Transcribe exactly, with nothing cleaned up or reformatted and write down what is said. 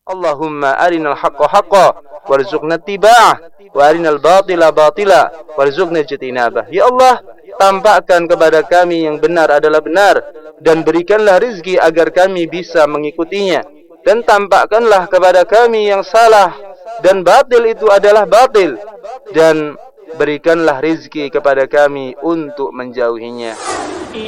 Allahumma arinal haqqa haqqa warzuqna tiba'ah wa arinal batila batila warzuqna jitinabah. Ya Allah, tampakkan kepada kami yang benar adalah benar dan berikanlah rizki agar kami bisa mengikutinya, dan tampakkanlah kepada kami yang salah dan batil itu adalah batil, dan berikanlah rizki kepada kami untuk menjauhinya.